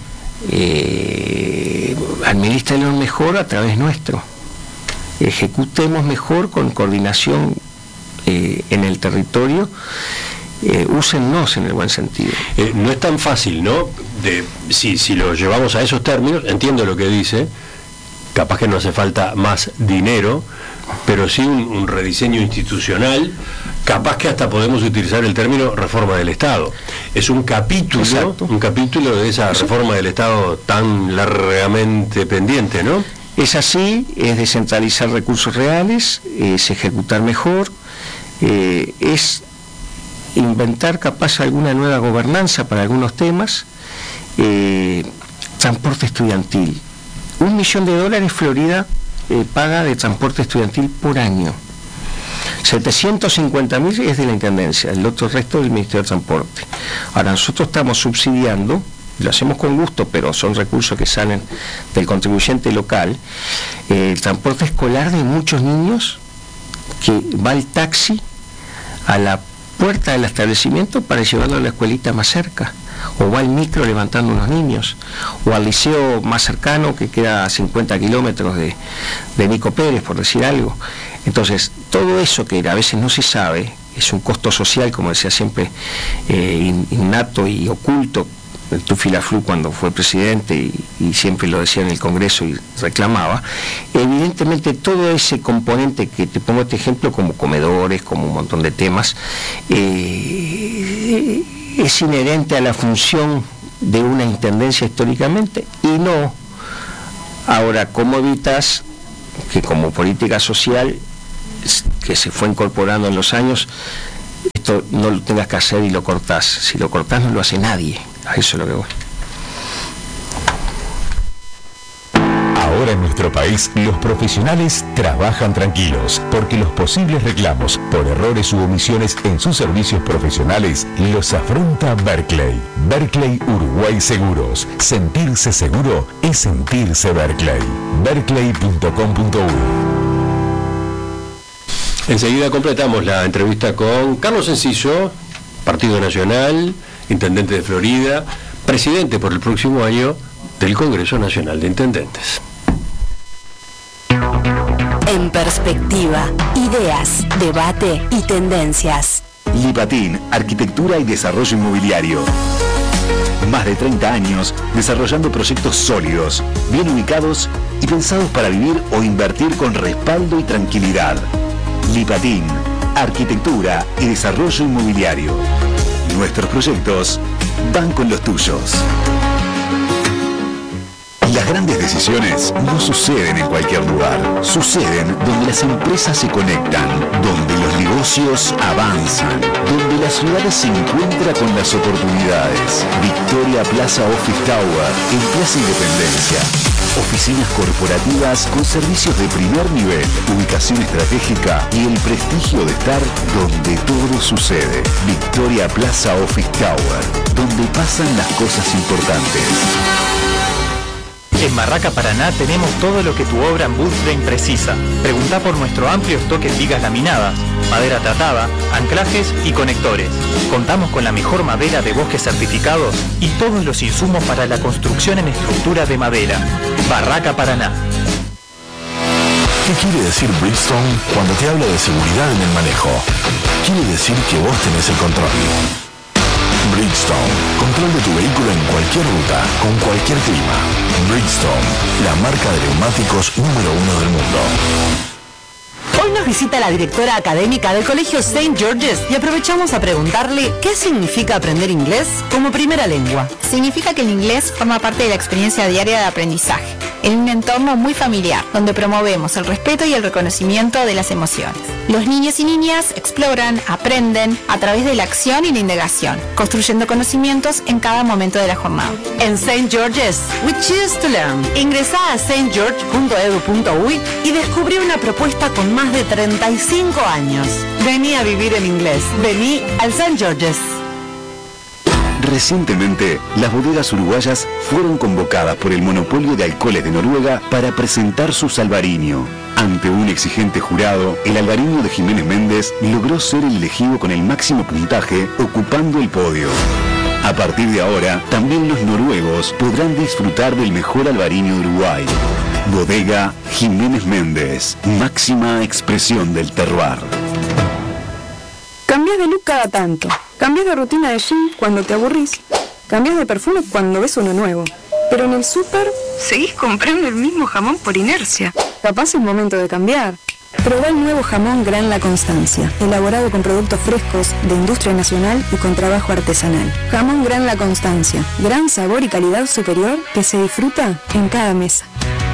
eh, administrenlo mejor a través nuestro. Ejecutemos mejor con coordinación eh, en el territorio. Eh, úsennos en el buen sentido. Eh, no es tan fácil, ¿no? De, si, si lo llevamos a esos términos, entiendo lo que dice, capaz que no hace falta más dinero, pero sí un, un rediseño institucional, capaz que hasta podemos utilizar el término reforma del Estado. Es un capítulo, Exacto. un capítulo de esa Exacto. reforma del Estado tan largamente pendiente, ¿no? Es así, es descentralizar recursos reales, es ejecutar mejor, eh, es inventar capaz alguna nueva gobernanza para algunos temas. eh, transporte estudiantil. Un millón de dólares Florida eh, paga de transporte estudiantil por año. setecientos cincuenta mil es de la Intendencia, el otro resto del Ministerio de Transporte. Ahora nosotros estamos subsidiando, lo hacemos con gusto, pero son recursos que salen del contribuyente local, eh, el transporte escolar de muchos niños, que va el taxi a la puerta del establecimiento para llevarlo a la escuelita más cerca, o va el micro levantando unos niños, o al liceo más cercano que queda a cincuenta kilómetros de, de Nico Pérez, por decir algo. Entonces, todo eso que a veces no se sabe, es un costo social, como decía siempre, eh, innato y oculto. El Tufilaflu cuando fue presidente y, y siempre lo decía en el Congreso y reclamaba, evidentemente todo ese componente que te pongo este ejemplo, como comedores, como un montón de temas, eh, es inherente a la función de una intendencia históricamente y no. Ahora, ¿cómo evitas que como política social que se fue incorporando en los años, esto no lo tengas que hacer y lo cortás? Si lo cortás no lo hace nadie. A eso es lo que voy. Ahora en nuestro país, los profesionales trabajan tranquilos, porque los posibles reclamos por errores u omisiones en sus servicios profesionales los afronta Berkeley. Berkeley Uruguay Seguros. Sentirse seguro es sentirse Berkeley. berkeley punto com punto uy. Enseguida completamos la entrevista con Carlos Enciso, Partido Nacional, intendente de Florida, presidente por el próximo año del Congreso Nacional de Intendentes. En perspectiva, ideas, debate y tendencias. Lipatín, Arquitectura y Desarrollo Inmobiliario. Más de treinta años desarrollando proyectos sólidos, bien ubicados y pensados para vivir o invertir con respaldo y tranquilidad. Lipatín, Arquitectura y Desarrollo Inmobiliario. Nuestros proyectos van con los tuyos. Las grandes decisiones no suceden en cualquier lugar. Suceden donde las empresas se conectan, donde los negocios avanzan, donde la ciudad se encuentra con las oportunidades. Victoria Plaza Office Tower, en Plaza Independencia. Oficinas corporativas con servicios de primer nivel, ubicación estratégica y el prestigio de estar donde todo sucede. Victoria Plaza Office Tower, donde pasan las cosas importantes. En Barraca Paraná tenemos todo lo que tu obra en wood frame precisa. Preguntá por nuestro amplio stock en vigas laminadas, madera tratada, anclajes y conectores. Contamos con la mejor madera de bosques certificados y todos los insumos para la construcción en estructura de madera. Barraca Paraná. ¿Qué quiere decir Bridgestone cuando te habla de seguridad en el manejo? Quiere decir que vos tenés el control. Bridgestone, control de tu vehículo en cualquier ruta, con cualquier clima. Bridgestone, la marca de neumáticos número uno del mundo. Hoy nos visita la directora académica del Colegio Saint George's y aprovechamos a preguntarle qué significa aprender inglés como primera lengua. Significa que el inglés forma parte de la experiencia diaria de aprendizaje, en un entorno muy familiar, donde promovemos el respeto y el reconocimiento de las emociones. Los niños y niñas exploran, aprenden a través de la acción y la indagación, construyendo conocimientos en cada momento de la jornada. En Saint George's, we choose to learn. Ingresá a saint george punto edu punto uy y descubrí una propuesta con más de treinta y cinco años. Vení a vivir en inglés. Vení al Saint George's. Recientemente, las bodegas uruguayas fueron convocadas por el monopolio de alcoholes de Noruega para presentar su Albariño. Ante un exigente jurado, el Albariño de Jiménez Méndez logró ser el elegido con el máximo puntaje, ocupando el podio. A partir de ahora, también los noruegos podrán disfrutar del mejor Albariño de Uruguay. Bodega Jiménez Méndez, máxima expresión del terroir. Cambias de look cada tanto. Cambias de rutina de gym cuando te aburrís. Cambias de perfume cuando ves uno nuevo. Pero en el súper seguís comprando el mismo jamón por inercia. Capaz es momento de cambiar. Probá el nuevo jamón Gran La Constancia, elaborado con productos frescos de industria nacional y con trabajo artesanal. Jamón Gran La Constancia, gran sabor y calidad superior que se disfruta en cada mesa.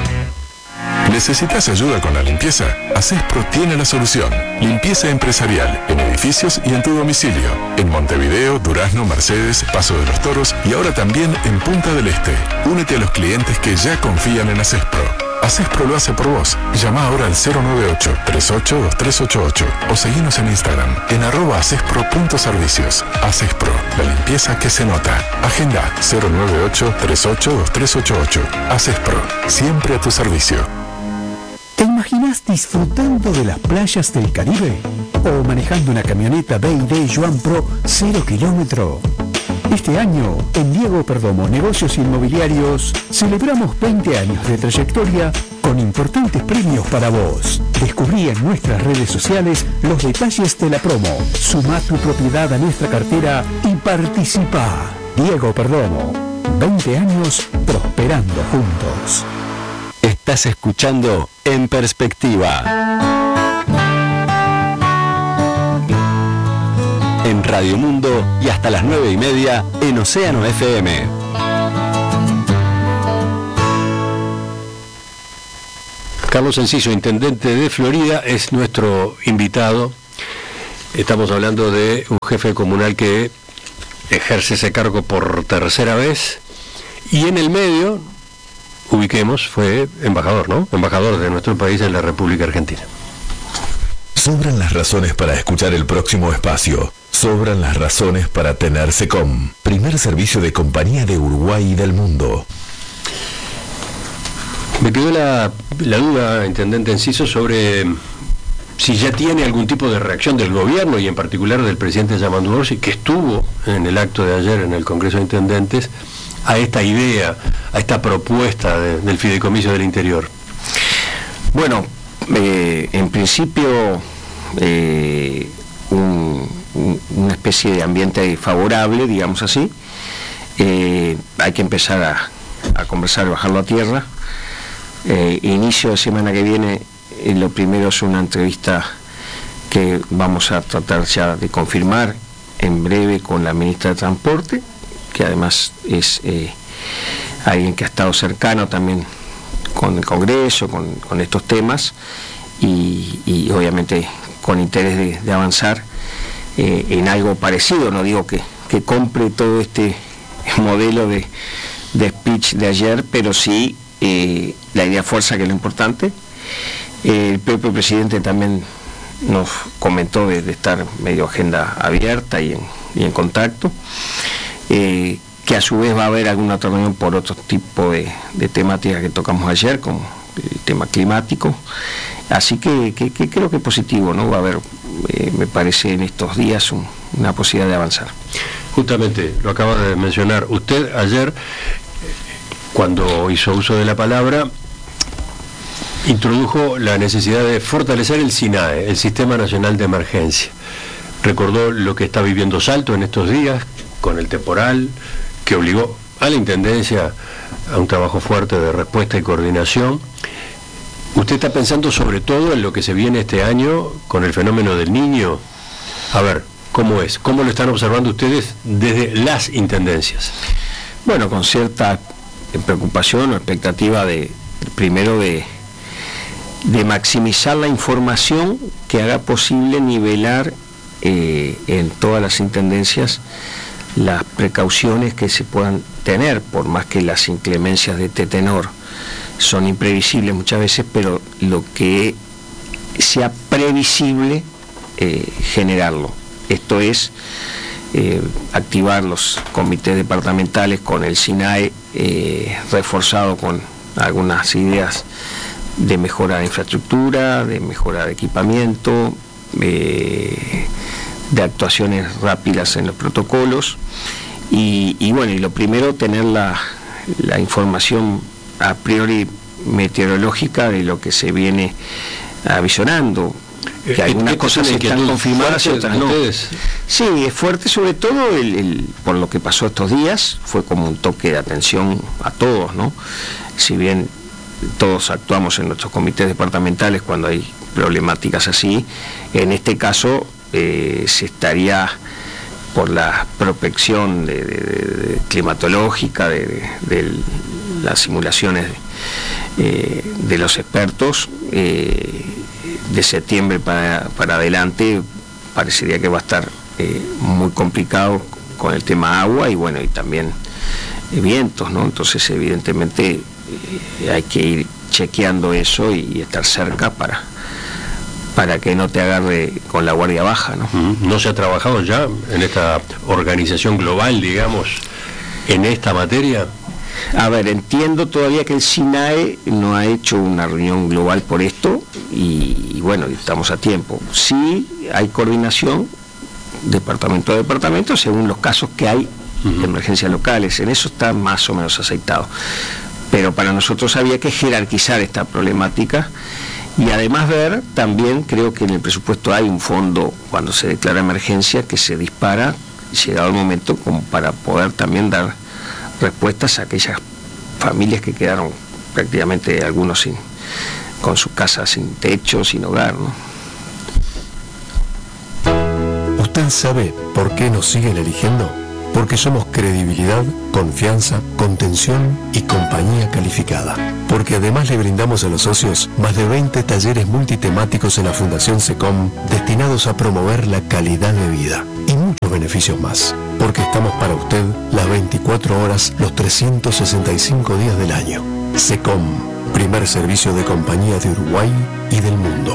¿Necesitas ayuda con la limpieza? Acespro tiene la solución. Limpieza empresarial, en edificios y en tu domicilio. En Montevideo, Durazno, Mercedes, Paso de los Toros y ahora también en Punta del Este. Únete a los clientes que ya confían en Acespro. Acespro lo hace por vos. Llama ahora al cero nueve ocho, tres ocho, dos tres ocho ocho o seguinos en Instagram en arroba acespro punto servicios. Acespro, la limpieza que se nota. Agenda cero nueve ocho, tres ocho, dos tres ocho ocho. Acespro, siempre a tu servicio. ¿Te imaginas disfrutando de las playas del Caribe? ¿O manejando una camioneta B y D Joan Pro cero kilómetro? Este año, en Diego Perdomo Negocios Inmobiliarios, celebramos veinte años de trayectoria con importantes premios para vos. Descubrí en nuestras redes sociales los detalles de la promo. Sumá tu propiedad a nuestra cartera y participa. Diego Perdomo, veinte años prosperando juntos. Estás escuchando En Perspectiva. En Radio Mundo y hasta las nueve y media en Océano F M. Carlos Enciso, intendente de Florida, es nuestro invitado. Estamos hablando de un jefe comunal que ejerce ese cargo por tercera vez y en el medio, ubiquemos, fue embajador, ¿no? Embajador de nuestro país en la República Argentina. Sobran las razones para escuchar el próximo espacio. Sobran las razones para tener SECOM, primer servicio de compañía de Uruguay y del mundo. Me quedó la, la duda, intendente Enciso, sobre si ya tiene algún tipo de reacción del gobierno y en particular del presidente Yamandu Orsi, que estuvo en el acto de ayer en el Congreso de Intendentes, a esta idea, a esta propuesta de, del Fideicomiso del Interior. Bueno, eh, en principio eh, un, un, una especie de ambiente favorable, digamos así. Eh, hay que empezar a, a conversar, bajarlo a tierra. Eh, inicio de semana que viene, eh, lo primero es una entrevista que vamos a tratar ya de confirmar en breve con la ministra de Transporte, que además es eh, alguien que ha estado cercano también con el Congreso, con, con estos temas, y, y obviamente con interés de, de avanzar eh, en algo parecido. No digo que, que compre todo este modelo de, de speech de ayer, pero sí eh, la idea fuerza, que es lo importante. Eh, el propio presidente también nos comentó de, de estar medio agenda abierta y en, y en contacto. Eh, que a su vez va a haber alguna otra reunión por otro tipo de, de temáticas que tocamos ayer, como el tema climático. Así que, que, que creo que es positivo, ¿no? Va a haber, eh, me parece, en estos días un, una posibilidad de avanzar. Justamente, lo acaba de mencionar usted ayer, cuando hizo uso de la palabra, introdujo la necesidad de fortalecer el SINAE, el Sistema Nacional de Emergencia. Recordó lo que está viviendo Salto en estos días, con el temporal, que obligó a la Intendencia a un trabajo fuerte de respuesta y coordinación. ¿Usted está pensando sobre todo en lo que se viene este año con el fenómeno del Niño? A ver, ¿cómo es? ¿Cómo lo están observando ustedes desde las intendencias? Bueno, con cierta preocupación o expectativa de, primero de, de maximizar la información que haga posible nivelar eh, en todas las intendencias las precauciones que se puedan tener, por más que las inclemencias de este tenor son imprevisibles muchas veces, pero lo que sea previsible, eh, generarlo. Esto es eh, activar los comités departamentales con el SINAE eh, reforzado con algunas ideas de mejora de infraestructura, de mejora de equipamiento, eh, de actuaciones rápidas en los protocolos y, y bueno, y lo primero, tener la, la información a priori meteorológica de lo que se viene avisorando, que algunas cosas están confirmadas y otras no. Sí, es fuerte, sobre todo el, el, por lo que pasó estos días, fue como un toque de atención a todos, ¿no? Si bien todos actuamos en nuestros comités departamentales cuando hay problemáticas así, en este caso Eh, se estaría, por la prospección de, de, de climatológica, de, de, de las simulaciones de, eh, de los expertos, eh, de septiembre para, para adelante parecería que va a estar eh, muy complicado con el tema agua y bueno, y también eh, vientos, ¿no? Entonces evidentemente eh, hay que ir chequeando eso y, y estar cerca para para que no te agarre con la guardia baja, ¿no? ¿No se ha trabajado ya en esta organización global, digamos, en esta materia? A ver, entiendo todavía que el SINAE no ha hecho una reunión global por esto y, y bueno, estamos a tiempo. Sí hay coordinación departamento a departamento según los casos que hay uh-huh. de emergencias locales, en eso está más o menos aceitado. Pero para nosotros había que jerarquizar esta problemática y además ver, también creo que en el presupuesto hay un fondo cuando se declara emergencia que se dispara, llegado el momento, como para poder también dar respuestas a aquellas familias que quedaron prácticamente algunos sin, con su casa sin techo, sin hogar, ¿no? ¿Usted sabe por qué nos siguen eligiendo? Porque somos credibilidad, confianza, contención y compañía calificada. Porque además le brindamos a los socios más de veinte talleres multitemáticos en la Fundación SECOM destinados a promover la calidad de vida y muchos beneficios más. Porque estamos para usted las veinticuatro horas, los trescientos sesenta y cinco días del año. SECOM, primer servicio de compañía de Uruguay y del mundo.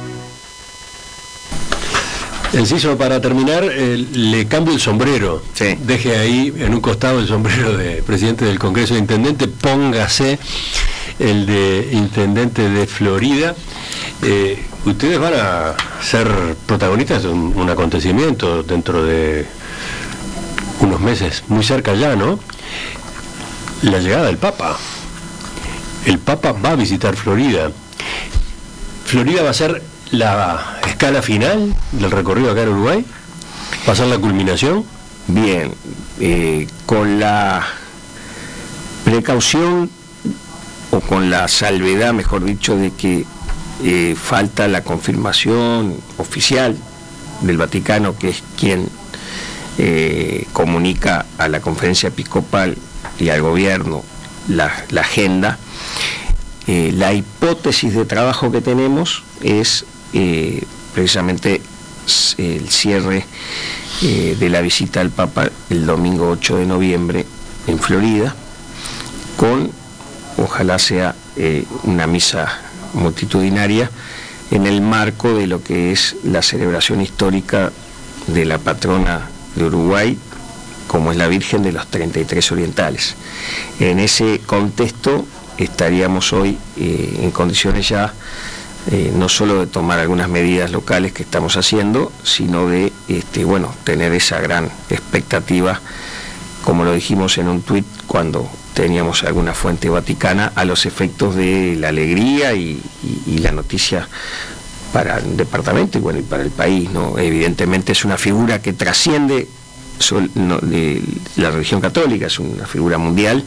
Enciso, para terminar, eh, le cambio el sombrero. Sí. Deje ahí en un costado el sombrero de presidente del Congreso de Intendentes, póngase el de intendente de Florida. Eh, ustedes van a ser protagonistas de un, un acontecimiento dentro de unos meses, muy cerca ya, ¿no? La llegada del Papa. El Papa va a visitar Florida. Florida va a ser la escala final del recorrido acá en Uruguay, ¿va a ser la culminación? Bien, eh, con la precaución o con la salvedad, mejor dicho, de que eh, falta la confirmación oficial del Vaticano, que es quien eh, comunica a la conferencia episcopal y al gobierno la, la agenda. Eh, la hipótesis de trabajo que tenemos es Eh, precisamente el cierre eh, de la visita al Papa el domingo ocho de noviembre en Florida, con, ojalá sea eh, una misa multitudinaria en el marco de lo que es la celebración histórica de la patrona de Uruguay, como es la Virgen de los treinta y tres Orientales. En ese contexto estaríamos hoy eh, en condiciones ya Eh, no solo de tomar algunas medidas locales que estamos haciendo, sino de este, bueno, tener esa gran expectativa, como lo dijimos en un tuit cuando teníamos alguna fuente vaticana, a los efectos de la alegría y, y, y la noticia para el departamento y bueno, y para el país, ¿no? Evidentemente es una figura que trasciende sol, no, de la religión católica, es una figura mundial.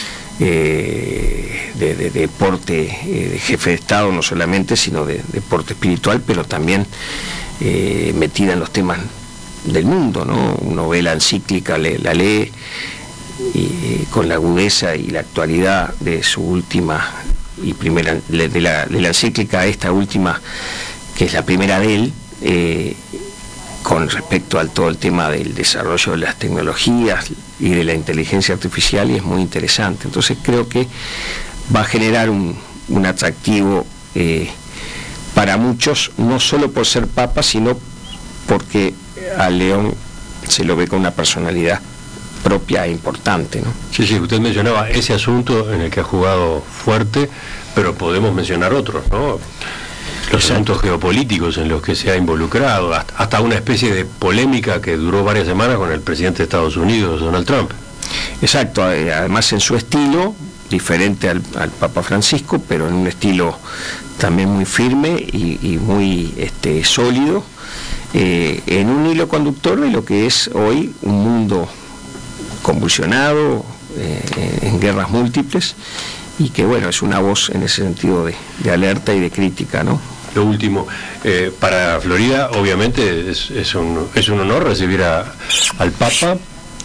Eh, de, de, de porte eh, de jefe de Estado no solamente, sino de, de porte espiritual, pero también eh, metida en los temas del mundo, ¿no? Uno ve la encíclica, le, la lee y, eh, con la agudeza y la actualidad de su última y primera, de la, de la encíclica esta última, que es la primera de él, eh, con respecto al todo el tema del desarrollo de las tecnologías y de la inteligencia artificial, y es muy interesante. Entonces creo que va a generar un, un atractivo eh, para muchos, no solo por ser Papa, sino porque a León se lo ve con una personalidad propia e importante, ¿no? Sí, sí, usted mencionaba ese asunto en el que ha jugado fuerte, pero podemos mencionar otros, ¿no? Los asuntos geopolíticos en los que se ha involucrado, hasta una especie de polémica que duró varias semanas con el presidente de Estados Unidos, Donald Trump. Exacto, además en su estilo, diferente al, al Papa Francisco, pero en un estilo también muy firme y, y muy este, sólido, eh, en un hilo conductor de lo que es hoy un mundo convulsionado, eh, en guerras múltiples, y que bueno, es una voz en ese sentido de, de alerta y de crítica, ¿no? Lo último, eh, para Florida obviamente es, es, un, es un honor recibir a, al Papa,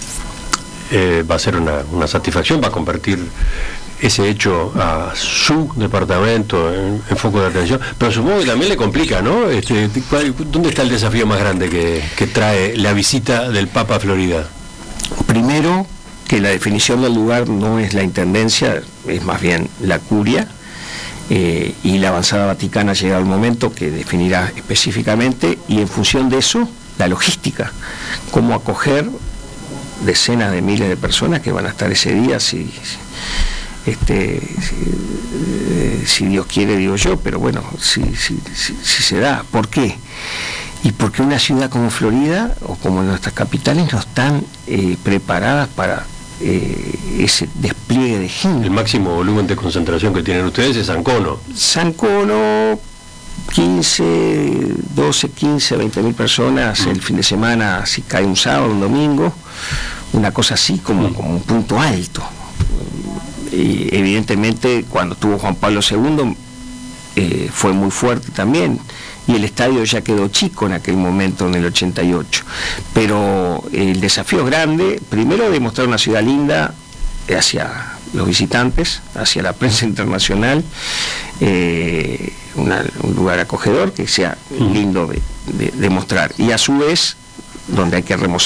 eh, va a ser una, una satisfacción, va a convertir ese hecho a su departamento en, en foco de atención, pero supongo que también le complica, ¿no? Este, ¿cuál, ¿Dónde está el desafío más grande que, que trae la visita del Papa a Florida? Primero, que la definición del lugar no es la intendencia, es más bien la curia, eh, y la avanzada vaticana llega al momento que definirá específicamente, y en función de eso, la logística, cómo acoger decenas de miles de personas que van a estar ese día, si, este, si, eh, si Dios quiere, digo yo, pero bueno, si, si, si, si se da. ¿Por qué? y porque una ciudad como Florida o como nuestras capitales no están eh, preparadas para eh, ese despliegue de gente. El máximo volumen de concentración que tienen ustedes es San Cono. San Cono, quince, doce, quince, veinte mil personas mm. el fin de semana, si cae un sábado, un domingo, una cosa así como, mm. como un punto alto. Y evidentemente cuando tuvo Juan Pablo segundo eh, fue muy fuerte también, y el estadio ya quedó chico en aquel momento, en el ochenta y ocho, pero el desafío es grande, primero demostrar una ciudad linda hacia los visitantes, hacia la prensa internacional, eh, una, un lugar acogedor que sea lindo de, de, de mostrar, y a su vez donde hay que remozar